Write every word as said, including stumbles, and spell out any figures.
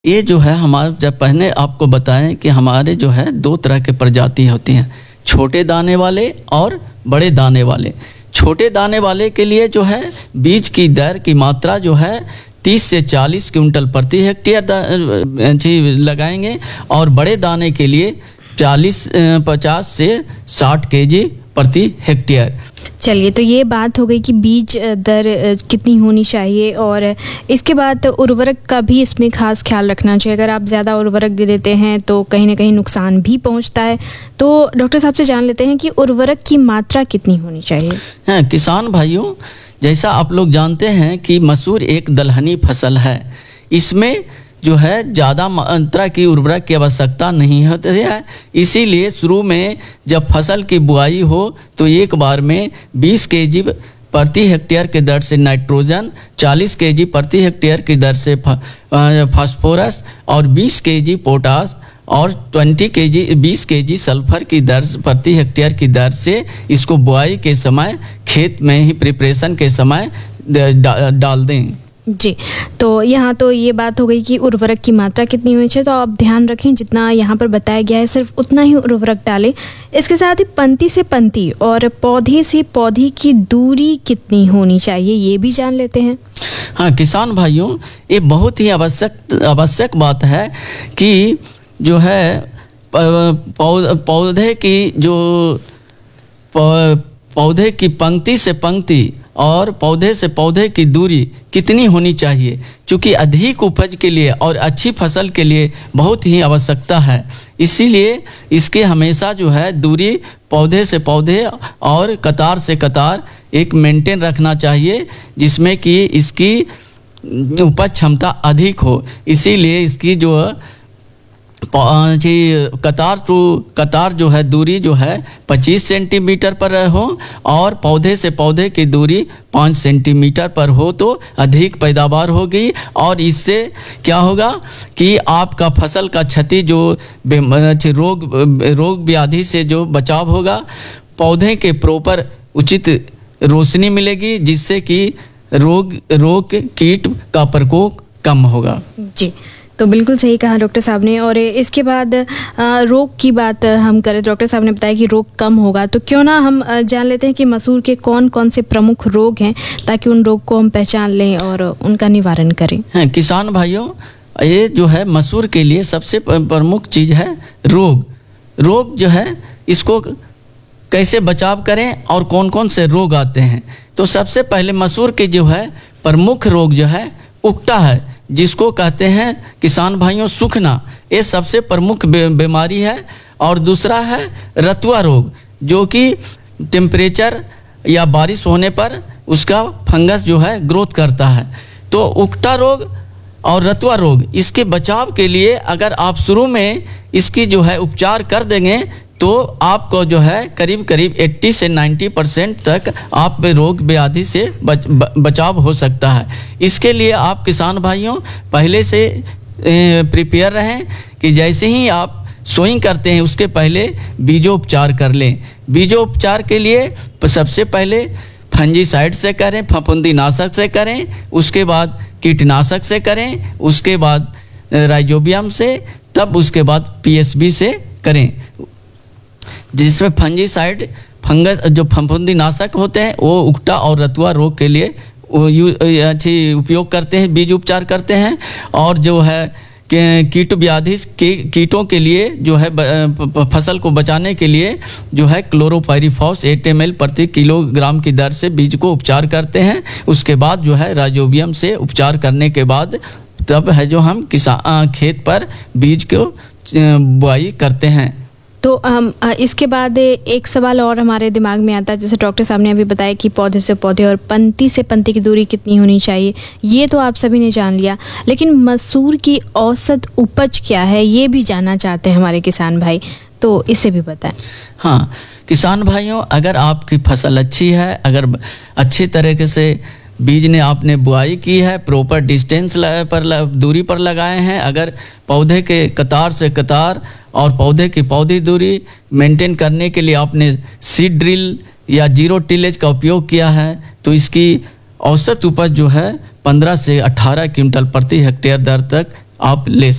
ये जो है हमारे जब पहले आपको बताएं कि हमारे जो है दो तरह के प्रजाति होती हैं, छोटे दाने वाले और बड़े दाने वाले। छोटे दाने वाले के लिए जो है बीज की दर की मात्रा जो है तीस से चालीस क्विंटल प्रति हेक्टेयर लगाएंगे और बड़े दाने के लिए चालीस पचास से साठ केजी प्रति हेक्टेयर। चलिए, तो ये बात हो गई कि बीज दर कितनी होनी चाहिए और इसके बाद उर्वरक का भी इसमें खास ख्याल रखना चाहिए। अगर आप ज़्यादा उर्वरक दे देते हैं तो कहीं ना कहीं नुकसान भी पहुंचता है। तो डॉक्टर साहब से जान लेते हैं कि उर्वरक की मात्रा कितनी होनी चाहिए। हाँ, किसान भाइयों, जैसा आप लोग जानते हैं कि मसूर एक दलहनी फसल है, इसमें जो है ज़्यादा मात्रा की उर्वरक की आवश्यकता नहीं होती है। इसीलिए शुरू में जब फसल की बुआई हो तो एक बार में बीस केजी प्रति हेक्टेयर के दर से नाइट्रोजन, चालीस केजी प्रति हेक्टेयर की दर से फास्फोरस और बीस केजी पोटास और बीस केजी बीस केजी सल्फर की दर प्रति हेक्टेयर की दर से इसको बुआई के समय खेत में ही प्रिपरेशन के समय डा, डाल दें। जी, तो यहाँ तो ये बात हो गई कि उर्वरक की मात्रा कितनी होनी चाहिए, तो आप ध्यान रखें जितना यहाँ पर बताया गया है सिर्फ उतना ही उर्वरक डालें। इसके साथ ही पंक्ति से पंक्ति और पौधे से पौधे की दूरी कितनी होनी चाहिए ये भी जान लेते हैं। हाँ किसान भाइयों, ये बहुत ही आवश्यक आवश्यक बात है कि जो है पौधे की जो पौधे की पंक्ति से पंक्ति और पौधे से पौधे की दूरी कितनी होनी चाहिए, क्योंकि अधिक उपज के लिए और अच्छी फसल के लिए बहुत ही आवश्यकता है। इसीलिए इसके हमेशा जो है दूरी पौधे से पौधे और कतार से कतार एक मेंटेन रखना चाहिए, जिसमें कि इसकी उपज क्षमता अधिक हो। इसीलिए इसकी जो कतार टू कतार जो है दूरी जो है पच्चीस सेंटीमीटर पर हो और पौधे से पौधे की दूरी पाँच सेंटीमीटर पर हो तो अधिक पैदावार होगी। और इससे क्या होगा कि आपका फसल का क्षति जो रोग रोग व्याधि से जो बचाव होगा, पौधे के प्रॉपर उचित रोशनी मिलेगी, जिससे कि रोग रोग कीट का प्रकोप कम होगा। जी, तो बिल्कुल सही कहा डॉक्टर साहब ने। और इसके बाद रोग की बात हम करें, डॉक्टर साहब ने बताया कि रोग कम होगा, तो क्यों ना हम जान लेते हैं कि मसूर के कौन कौन से प्रमुख रोग हैं, ताकि उन रोग को हम पहचान लें और उनका निवारण करें। हाँ किसान भाइयों, ये जो है मसूर के लिए सबसे प्रमुख चीज़ है रोग। रोग जो है इसको कैसे बचाव करें और कौन कौन से रोग आते हैं। तो सबसे पहले मसूर के जो है प्रमुख रोग जो है उकटा है, जिसको कहते हैं किसान भाइयों सूखना, ये सबसे प्रमुख बीमारी है। और दूसरा है रतुआ रोग, जो कि टेम्परेचर या बारिश होने पर उसका फंगस जो है ग्रोथ करता है। तो उकटा रोग और रतुआ रोग, इसके बचाव के लिए अगर आप शुरू में इसकी जो है उपचार कर देंगे तो आपको जो है करीब करीब अस्सी से नब्बे परसेंट तक आप रोग व्याधि से बच, बचाव हो सकता है। इसके लिए आप किसान भाइयों पहले से प्रिपेयर रहें कि जैसे ही आप सोइंग करते हैं उसके पहले बीजोपचार कर लें। बीजोपचार के लिए सबसे पहले फंजीसाइड से करें, फफूंदी नाशक से करें, उसके बाद कीटनाशक से करें, उसके बाद राइजोबियम से, तब उसके बाद पीएसबी से करें, जिसमें फंजीसाइड फंगस जो फफूंदी नाशक होते हैं वो उकटा और रतुआ रोग के लिए अच्छी उपयोग करते हैं, बीज उपचार करते हैं। और जो है कीट व्याधि कीटों के लिए जो है फसल को बचाने के लिए जो है क्लोरोपाइरीफॉस आठ एम एल प्रति किलोग्राम की दर से बीज को उपचार करते हैं। उसके बाद जो है राइजोबियम से उपचार करने के बाद तब है जो हम किसान खेत पर बीज को बुआई करते हैं। तो हम इसके बाद एक सवाल और हमारे दिमाग में आता है, जैसे डॉक्टर साहब ने अभी बताया कि पौधे से पौधे और पंक्ति से पंक्ति की दूरी कितनी होनी चाहिए, ये तो आप सभी ने जान लिया, लेकिन मसूर की औसत उपज क्या है ये भी जानना चाहते हैं हमारे किसान भाई, तो इसे भी बताएं। हाँ किसान भाइयों, अगर आपकी फसल अच्छी है, अगर अच्छी तरीके से बीज ने आपने बुआई की है, प्रॉपर डिस्टेंस पर दूरी पर लगाए हैं, अगर पौधे के कतार से कतार और पौधे की पौधी दूरी मेंटेन करने के लिए आपने सीड ड्रिल या जीरो टिलेज का उपयोग किया है, तो इसकी औसत उपज जो है पंद्रह से अठारह क्विंटल प्रति हेक्टेयर दर तक आप ले